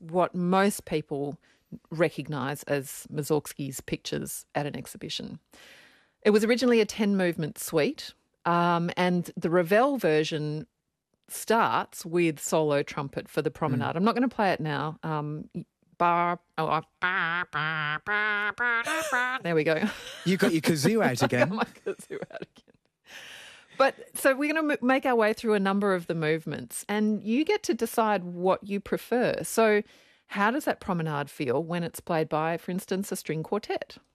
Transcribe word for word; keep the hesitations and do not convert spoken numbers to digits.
what most people recognise as Mussorgsky's pictures at an exhibition. It was originally a ten-movement suite, um, and the Ravel version starts with solo trumpet for the promenade. Mm. I'm not going to play it now. Um, bar, oh, uh, bar, bar, bar, bar, bar. There we go. You got your kazoo out again. I got my kazoo out again. But so we're going to m- make our way through a number of the movements, and you get to decide what you prefer. So how does that promenade feel when it's played by, for instance, a string quartet?